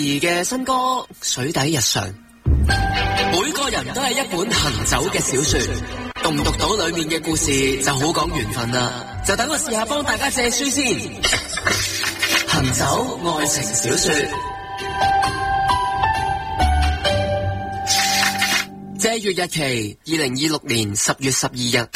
兒嘅新歌《水底日常》。每個人都係一本行走嘅小說，讀唔讀到裏面嘅故事就好講緣分啦。就等我試下幫大家借書先。行走愛情小說，借閱日期2026年10月12日。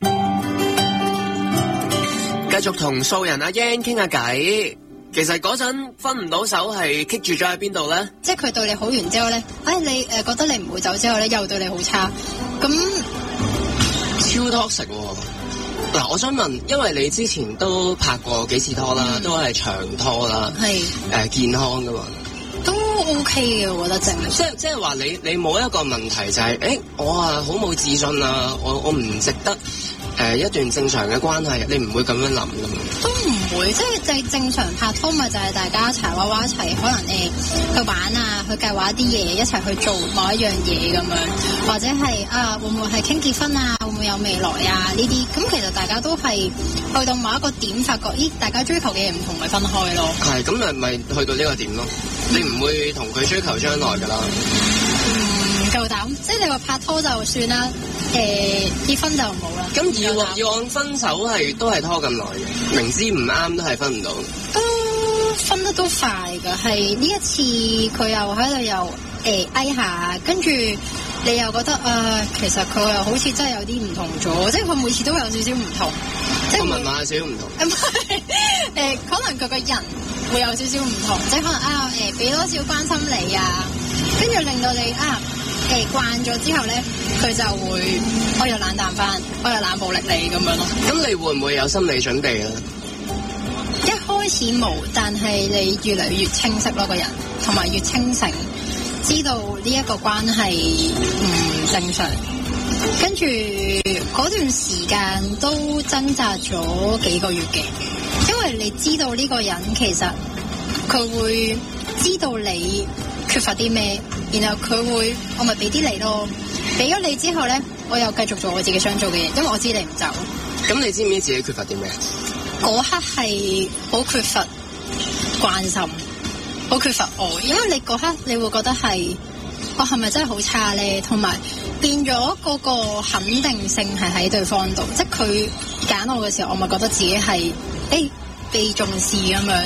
繼續同素人阿 Yan 傾下偈。其實嗰陣分唔到手係棘住咗喺邊度咧？ 即係佢對你好完之後咧，你覺得你唔會走之後咧，又對你好差，咁超 toxic 喎。嗱，我想問，因為你之前都拍過幾次拖啦，都係長拖啦，係健康噶嘛？ 都 OK 嘅，我覺得即係話你冇一個問題就係，我啊好冇自信啊，我唔值得一段正常嘅關係，你唔會咁樣諗噶嘛？ 都唔會，即係正常拍拖咪就係大家一齊玩玩一齊，可能去玩啊，去計劃一啲嘢，一齊去做某一樣嘢咁樣，或者係會唔會係傾結婚啊，會唔會有未來啊呢啲？咁其實大家都係去到某一個點，發覺大家追求嘅嘢唔同，咪分開咯。係， 咁咪去到呢個點咯？你唔會同佢追求將來噶啦。 唔夠膽，即係你話拍拖就算啦，結婚就冇啦。 咁以往分手都係拖咁耐嘅，明知唔啱都係分唔到。 都分得都快噶，係呢一次佢又喺度又挨下，跟住你又覺得其實佢又好似真係有啲唔同咗，即係佢每次都有少少唔同，即係個文化有少少唔同。 可能佢個人會有少少唔同，即係可能俾多少關心你啊，跟住令到你慣咗之後咧，佢就會我又冷淡翻，我又冷暴力你咁樣咯。 咁你會唔會有心理準備咧？ 一開始冇，但係你越嚟越清晰咯，個人同埋越清醒，知道呢一個關係唔正常。跟住嗰段時間都掙扎咗幾個月嘅，因為你知道呢個人其實佢會知道你缺乏啲咩，然後佢會我咪俾啲你咯，俾咗你之後咧，我又繼續做我自己想做嘅嘢，因為我知你唔走。 咁你知唔知自己缺乏啲咩？ 嗰刻係好缺乏關心，好缺乏愛，因為你嗰刻你會覺得係我係咪真係好差咧，同埋變咗嗰個肯定性係喺對方度，即係佢揀我嘅時候，我咪覺得自己係被重視咁樣。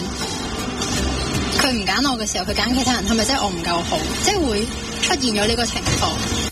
佢唔揀我嘅時候，佢揀其他人，係咪真係我唔夠好？即係會出現咗呢個情況。